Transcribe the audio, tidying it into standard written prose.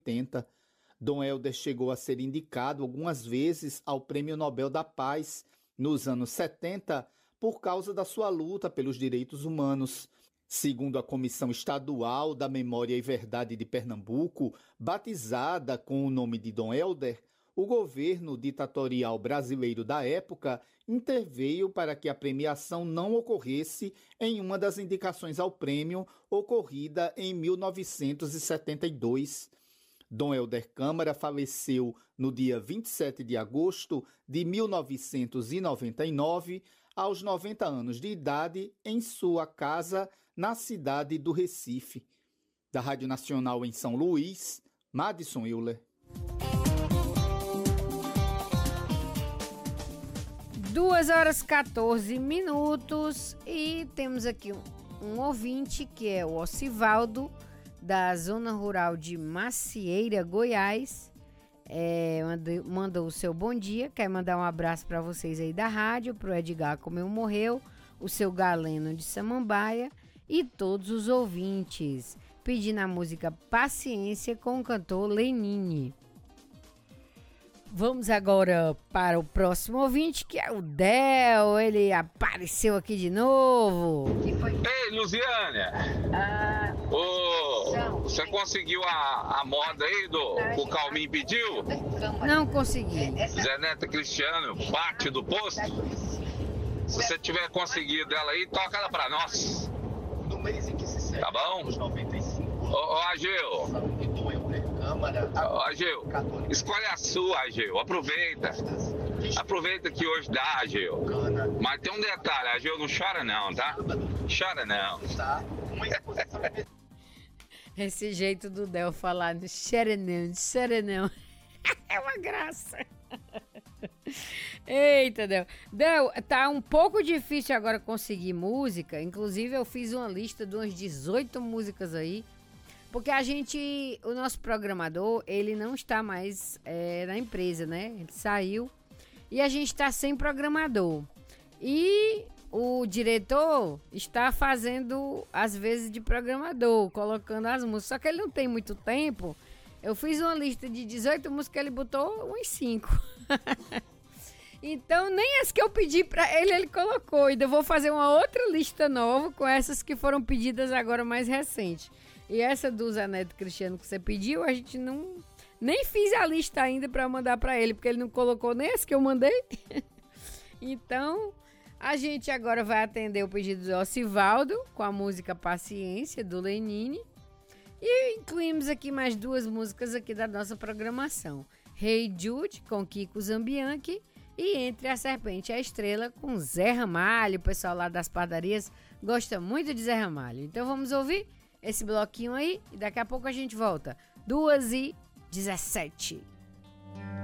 80. Dom Helder chegou a ser indicado algumas vezes ao Prêmio Nobel da Paz nos anos 70 por causa da sua luta pelos direitos humanos. Segundo a Comissão Estadual da Memória e Verdade de Pernambuco, batizada com o nome de Dom Helder, o governo ditatorial brasileiro da época interveio para que a premiação não ocorresse em uma das indicações ao prêmio ocorrida em 1972. Dom Helder Câmara faleceu no dia 27 de agosto de 1999, aos 90 anos de idade, em sua casa na cidade do Recife. Da Rádio Nacional em São Luís, Madison Euler. 2h14 e temos aqui um ouvinte que é o Ocivaldo, da zona rural de Macieira, Goiás. Manda o seu bom dia, quer mandar um abraço para vocês aí da rádio, pro Edgar Comeu Morreu, o seu Galeno de Samambaia e todos os ouvintes, pedindo a música Paciência com o cantor Lenine. Vamos agora para o próximo ouvinte, que é o Del. Ele apareceu aqui de novo. Ei, Luziânia! Você conseguiu a moda aí que o Calmin pediu? Não consegui. Zé Neto Cristiano, parte do posto. Se você tiver conseguido ela aí, toca ela pra nós. Tá bom? Ô, Ageu. Ageu, escolhe a sua, Ageu. Aproveita que hoje dá, Ageu. Mas tem um detalhe, Ageu, não chora não, tá? Chora não. Esse jeito do Del falar no chora não. É uma graça. Eita, Del. Del, tá um pouco difícil agora conseguir música. Inclusive, eu fiz uma lista de umas 18 músicas aí. Porque o nosso programador, ele não está mais na empresa, né? Ele saiu e a gente está sem programador. E o diretor está fazendo, às vezes, de programador, colocando as músicas. Só que ele não tem muito tempo. Eu fiz uma lista de 18 músicas, ele botou uns 5. Então, nem as que eu pedi para ele colocou. Ainda vou fazer uma outra lista nova com essas que foram pedidas agora mais recente. E essa do Zé Neto Cristiano que você pediu, a gente nem fiz a lista ainda para mandar para ele, porque ele não colocou nem as que eu mandei. Então, a gente agora vai atender o pedido do Ocivaldo com a música Paciência, do Lenine. E incluímos aqui mais 2 músicas aqui da nossa programação. Hey Jude, com Kiko Zambianchi, e Entre a Serpente e a Estrela, com Zé Ramalho. O pessoal lá das padarias gosta muito de Zé Ramalho. Então vamos ouvir esse bloquinho aí e daqui a pouco a gente volta. 2h17.